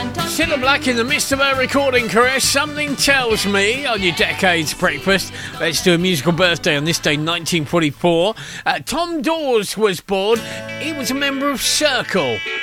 Cilla Black in the midst of her recording career. Something tells me on your Decades Breakfast. Let's do a musical birthday on this day, 1944. Tom Dawes was born. He was a member of Circle.